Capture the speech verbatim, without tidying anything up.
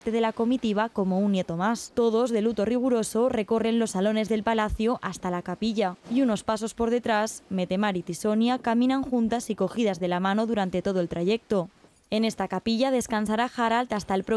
de la comitiva como un nieto más. Todos, de luto riguroso, recorren los salones del palacio hasta la capilla. Y unos pasos por detrás, Metemarit y Sonia caminan juntas y cogidas de la mano durante todo el trayecto. En esta capilla descansará Harald hasta el próximo